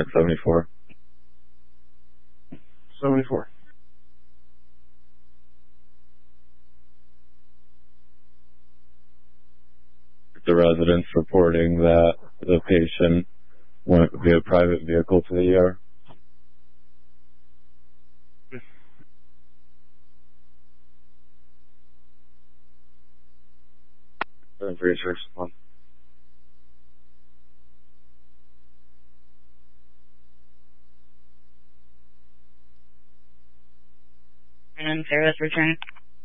at 74. 74. The residents reporting that the patient went via private vehicle to the ER. Research one. And service return.